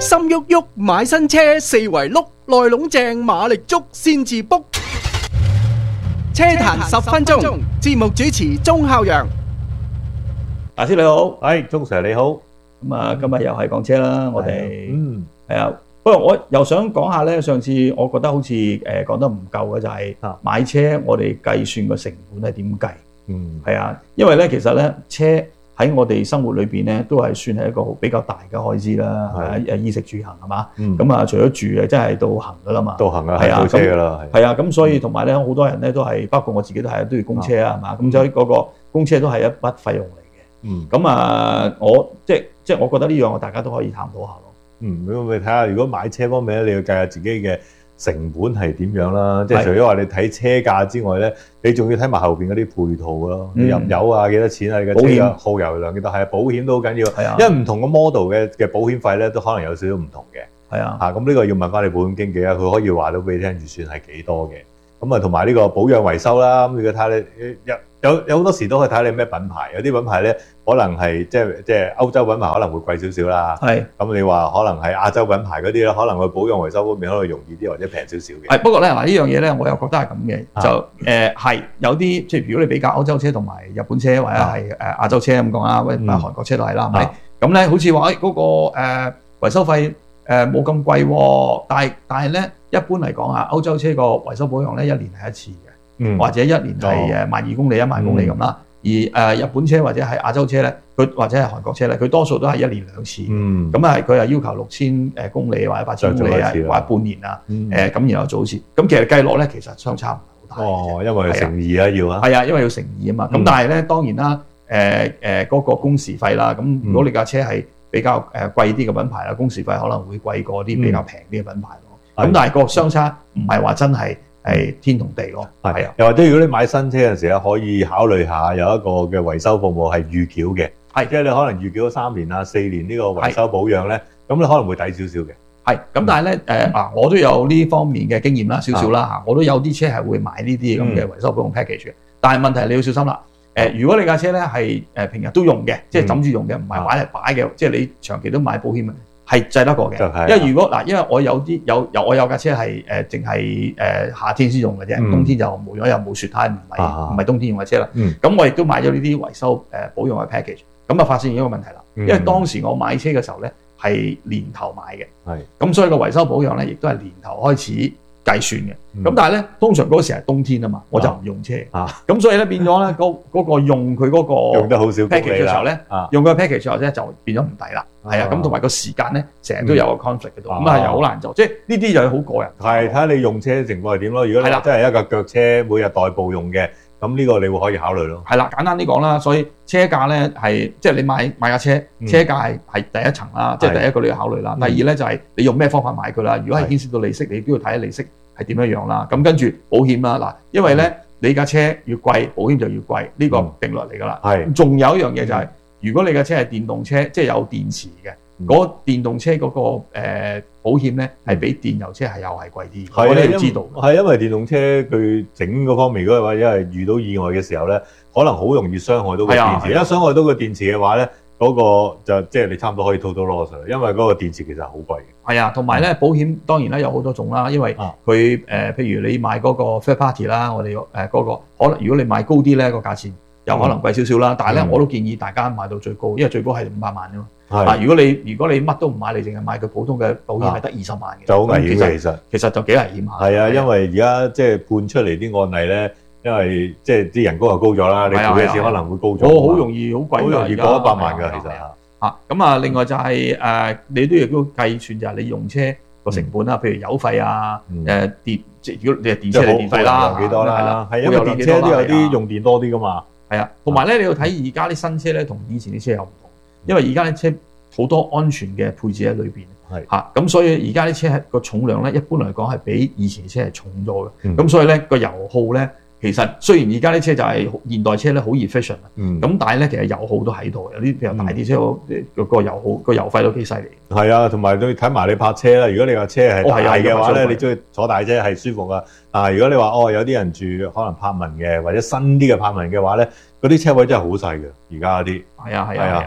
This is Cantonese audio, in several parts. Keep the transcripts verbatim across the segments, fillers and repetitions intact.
心喐喐買新車，四圍碌，內籠正馬力足先至 book。車壇十分鐘，節目主持鐘孝陽。 阿師你好， 係鐘 Sir 你好， 咁啊今日又係講車啦，我哋嗯係啊，不過我又想講下咧，上次我覺得好似誒講得唔夠嘅就係買車，我哋計算個成本係點計？ 嗯， 係啊，因為咧其實咧車喺我哋生活裏邊咧都係算係一個比較大嘅開支啦，係誒衣食住行係嘛，咁啊除咗住啊，真係到行噶啦嘛， 到行啊，係到車噶啦， 係啊，咁所以同埋咧好多人咧都係，包括我自己都係都要供車啊，係嘛，咁所以嗰個供車都係一筆費用嚟嘅。嗯，咁啊，我即係即係我覺得呢樣我大家都可以探討下咯。 嗯，咁你睇下，如果買車方面咧，你要計下自己嘅成本係點樣啦。即係除咗話你睇車價之外咧，你仲要睇埋後邊嗰啲配套咯，你入油啊幾多錢啊，你嘅車嘅耗油量幾多，係啊，保險都好緊要。係啊，因為唔同嘅 model 嘅嘅保險費咧，都可能有少少唔同嘅。係啊，嚇咁呢個要問翻你保險經紀啊，佢可以話到俾你聽預算係幾多嘅。咁啊，同埋呢個保養維修啦，咁你要睇下你有有有好多時都可以睇下你咩品牌，有啲品牌咧可能係即係即係歐洲品牌可能會貴少少啦。係，咁你話可能係亞洲品牌嗰啲咧，可能佢保養維修方面可能容易啲或者平少少嘅。係，不過咧嗱呢樣嘢咧，我又覺得係咁嘅，就誒係有啲即係如果你比較歐洲車同埋日本車或者係誒亞洲車咁講啦，或者韓國車都係啦，係咪？咁咧好似話誒嗰個誒維修費誒冇咁貴喎，但係但係咧一般嚟講啊，歐洲車個維修保養咧一年係一次嘅。嗯、或者一年係誒萬二公里、一萬公里咁啦，而誒、呃、日本車或者係亞洲車咧，佢或者係韓國車咧，佢多數都係一年兩次。嗯，咁啊，佢係要求六千誒公里或者八千公里啊，或者半年啊，誒、嗯、咁、呃、然後做一次。咁其實計落咧，其實相差唔係好大。哦，因為誠意啊要啊。係啊，因為要誠意啊嘛。咁、嗯、但係咧，當然啦，誒誒嗰個工時費啦，咁如果你架車係比較誒貴啲嘅品牌啦，工時費可能會貴過啲比較平啲嘅品牌咯。咁、嗯、但係個相差唔係話真係。係天同地咯，係啊！又或者如果你買新車嘅時候，可以考慮下有一個嘅維修服務係預繳嘅，係即係你可能預繳咗三年啊、四年呢個維修保養咧，咁你可能會抵少少嘅。係咁，但係咧誒啊，我都有呢方面嘅經驗啦，少少啦嚇，我都有啲車係會買呢啲咁嘅維修保養 package 嘅。但係問題你要小心啦，誒如果你架車咧係誒平日都用嘅，即係枕住用嘅，唔係買嚟擺嘅，即係你長期都買保險嘅。係制得過嘅，因為如果嗱，因為我有啲有有我有架車係誒，淨係誒夏天先用嘅啫，嗯、冬天就冇咗，又冇雪胎，唔係唔係冬天用嘅車啦。咁、嗯、我亦都買咗呢啲維修誒保養嘅 package，咁啊發現一個問題啦，因為當時我買車嘅時候咧係年頭買嘅，係咁所以個維修保養咧亦都係年頭開始計算嘅，咁、嗯、但係咧通常嗰時係冬天啊嘛，我就唔用車，咁、啊、所以咧變咗咧嗰嗰個用佢嗰個用得好少 package 嘅時候咧，用佢 package 嘅時候咧就變咗唔抵啦，係啊，咁同埋個時間咧成日都有個 conflict 喺度，咁啊又好難做，即係呢啲就係好個人，係睇下你用車情況係點咯。如果你真係一架腳車每日代步用嘅，咁呢個你會可以考慮咯。係啦，簡單啲講啦，所以車價咧係即係你買買架車，車價係係第一層啦，即係第一個你要考慮啦。第二咧就係你用咩方法買佢啦。如果係牽涉到利息，你都要睇下利息係點樣樣啦。咁跟住保險啦，嗱，因為咧你架車越貴，保險就越貴，呢個定律嚟㗎啦。係。仲有一樣嘢就係，如果你架車係電動車，即係有電池嘅，嗰電動車嗰個誒保險咧係比電油車係又係貴啲。我哋要知道。係因為電動車佢整嗰方面嗰個話，因為遇到意外嘅時候咧，可能好容易傷害到個電池。一傷害到個電池嘅話咧，嗰個就即係你差唔多可以 total loss 啦，因為嗰個電池其實係好貴嘅。係啊，同埋咧保險當然啦有好多種啦，因為佢誒譬如你買嗰個 third party 啦，我哋誒嗰個可能如果你買高啲咧個價錢有可能貴少少啦，但係咧我都建議大家買到最高，因為最高係五百萬啫嘛。係，如果你如果你乜都唔買，你淨係買佢普通嘅保險係得二十萬嘅，就好危險嘅其實。其實就幾危險下。係啊，因為而家即係判出嚟啲案例咧。因為即係啲人工又高咗啦，你付嘅錢可能會高咗。我好容易好貴，好容易過一百萬㗎，其實嚇。咁啊，另外就係誒，你都亦都計算就係你用車個成本啦，譬如油費啊，誒電即係如果你係電車嘅電費啦，幾多啦？係因為電車都有啲用電多啲㗎嘛。係啊，同埋咧你要睇而家啲新車咧，同以前啲車有唔同，因為而家啲車好多安全嘅配置喺裏邊。係嚇，咁所以而家啲車個重量咧，一般嚟講係比以前啲車係重咗嘅。咁所以咧個油耗咧。其實雖然而家啲車就係現代車咧好 efficient 啊，咁但係咧其實油耗都喺度，有啲比較大啲車個油耗個油費都幾犀利。係啊，同埋都要睇埋你泊車啦。如果你架車係大嘅話咧，你中意坐大車係舒服噶。啊，如果你話哦有啲人住可能柏文嘅或者新啲嘅柏文嘅話咧，嗰啲車位真係好細嘅。而家嗰啲係啊係啊係啊，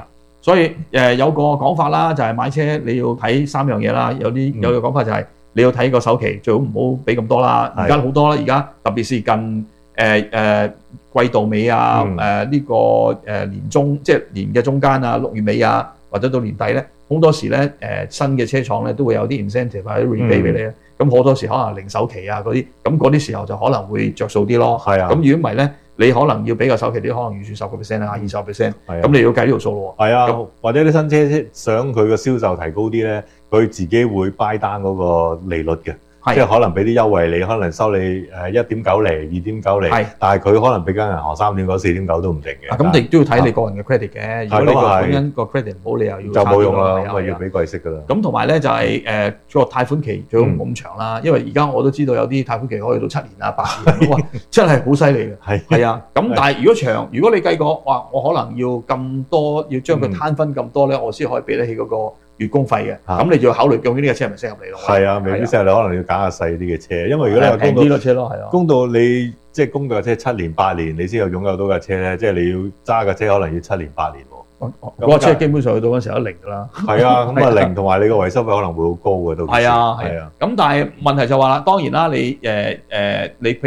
所以誒、呃、有個講法啦，就係、是、買車你要睇三樣嘢啦。有啲有個講法就係你要睇個首期，最好唔好俾咁多啦。而家好多啦，而家特別是近誒誒、呃、季度尾啊，誒、嗯、呢、呃這個誒年中即係年嘅中間啊，六月尾啊，或者到年底咧，好多時咧誒、呃、新嘅車廠咧都會有啲 incentive 或者 rebate 俾你咧。咁好多時可能零首期啊嗰啲，咁嗰啲時候就可能會着數啲咯。係啊。咁如果唔係咧，你可能要俾個首期，你可能預算十個 percent 啊，二十個 percent。係啊。咁你要計呢條數咯喎。係啊。 或者啲新車想佢個銷售提高啲咧，佢自己會 buy down嗰個利率嘅。即係可能俾啲優惠你，可能收你誒一點九厘、二點九厘，但係佢可能俾間銀行三點九、四點九都唔定嘅。咁亦都要睇你個人嘅 credit 嘅。如果你個本身個 credit 唔好，你又要就冇用啦，咁啊要俾貴息㗎啦。 咁同埋咧就係誒個貸款期最好唔好咁長啦，因為而家我都知道有啲貸款期可以到七年啊、八年，哇，真係好犀利嘅。係係啊，咁但係如果長，如果你計過，哇，我可能要咁多，要將佢攤分咁多咧，我先可以俾得起嗰個月供費嘅，咁你就要考慮究竟呢個車係咪適合你咯？係啊，未必適合你，可能要揀下細啲嘅車，因為如果你話供到呢個車咯，係啊，供到你即係供架車七年八年，你先有擁有到架車咧，即係你要揸架車可能要七年八年喎。嗰架車基本上去到嗰時候一零㗎啦。係啊，咁啊零同埋你個維修費可能會好高嘅都。係啊，係啊。咁但係問題就話啦，當然啦，你誒誒你。